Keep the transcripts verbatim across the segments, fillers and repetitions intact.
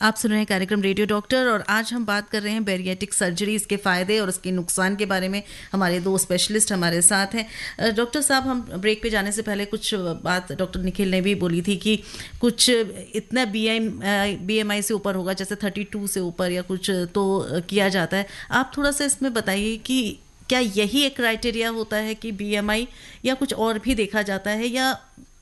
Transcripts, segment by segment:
आप सुन रहे हैं कार्यक्रम रेडियो डॉक्टर और आज हम बात कर रहे हैं बैरिएट्रिक सर्जरी, इसके फ़ायदे और उसके नुकसान के बारे में। हमारे दो स्पेशलिस्ट हमारे साथ हैं। डॉक्टर साहब, हम ब्रेक पे जाने से पहले कुछ बात डॉक्टर निखिल ने भी बोली थी कि कुछ इतना बी एम बी एम आई से ऊपर होगा, जैसे थर्टी टू से ऊपर या कुछ तो किया जाता है। आप थोड़ा सा इसमें बताइए कि क्या यही एक क्राइटेरिया होता है कि बी एम आई या कुछ और भी देखा जाता है, या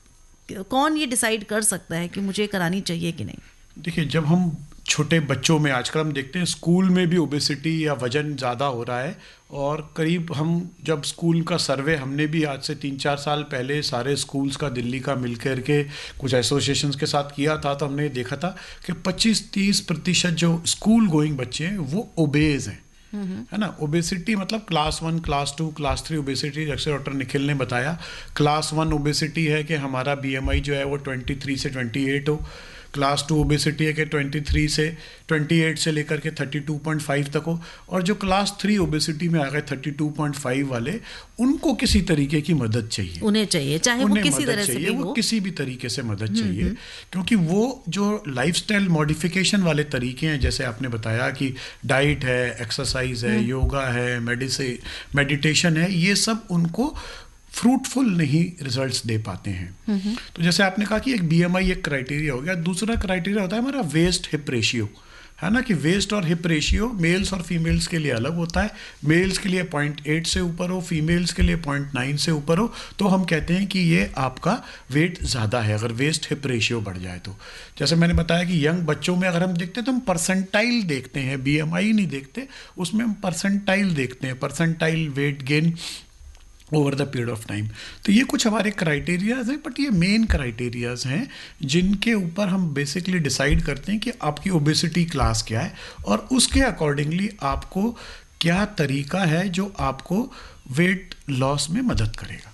कौन ये डिसाइड कर सकता है कि मुझे करानी चाहिए कि नहीं? देखिए, जब हम छोटे बच्चों में आजकल हम देखते हैं स्कूल में भी ओबेसिटी या वज़न ज़्यादा हो रहा है, और करीब हम जब स्कूल का सर्वे हमने भी आज से तीन चार साल पहले सारे स्कूल्स का दिल्ली का मिलकर के कुछ एसोसिएशंस के साथ किया था, तो हमने देखा था कि पच्चीस तीस प्रतिशत जो स्कूल गोइंग बच्चे हैं वो ओबेज हैं, है ना। ओबेसिटी मतलब class one, class to, class three obesity, जैसे डॉक्टर निखिल ने बताया। क्लास वन ओबेसिटी है कि हमारा बीएमआई जो है वो तेईस से अट्ठाईस हो। क्लास टू ओबेसिटी है कि तेईस से अट्ठाईस से लेकर के बत्तीस पॉइंट पाँच तक हो। और जो क्लास थ्री ओबेसिटी में आ गए बत्तीस पॉइंट पाँच वाले, उनको किसी तरीके की मदद चाहिए, उन्हें चाहिए चाहे वो किसी तरह से भी हो, वो किसी भी तरीके से मदद चाहिए, क्योंकि वो जो लाइफस्टाइल मॉडिफिकेशन वाले तरीके हैं, जैसे आपने बताया कि डाइट है, एक्सरसाइज है, योगा है, मेडिसे मेडिटेशन है, ये सब उनको फ्रूटफुल नहीं रिजल्ट्स दे पाते हैं। तो जैसे आपने कहा कि एक बीएमआई एक क्राइटेरिया हो गया। दूसरा क्राइटेरिया होता है हमारा वेस्ट हिप रेशियो, है ना, कि वेस्ट और हिप रेशियो मेल्स और फीमेल्स के लिए अलग होता है। मेल्स के लिए पॉइंट एट से ऊपर हो, फीमेल्स के लिए पॉइंट नाइन से ऊपर हो, तो हम कहते हैं कि ये आपका वेट ज़्यादा है, अगर वेस्ट हिप रेशियो बढ़ जाए तो। जैसे मैंने बताया कि यंग बच्चों में अगर हम देखते हैं तो हम परसेंटाइल देखते हैं, बीएमआई नहीं देखते, उसमें हम परसेंटाइल देखते हैं, percentile weight gain over the period of time. तो ये कुछ हमारे क्राइटेरियाज हैं, बट ये मेन क्राइटेरियाज हैं जिनके ऊपर हम बेसिकली डिसाइड करते हैं कि आपकी ओबेसिटी क्लास क्या है, और उसके अकॉर्डिंगली आपको क्या तरीका है जो आपको वेट लॉस में मदद करेगा।